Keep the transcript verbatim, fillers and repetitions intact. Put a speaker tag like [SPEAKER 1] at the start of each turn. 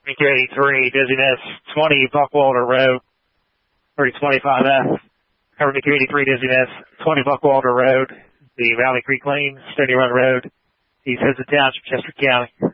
[SPEAKER 1] B Q eighty-three, dizziness, twenty Buckwalter Road, thirty twenty-five F. Cover B Q eighty-three, dizziness, twenty Buckwalter Road, the Valley Creek Lane, Stony Run Road, East Hudson Township, Chester County.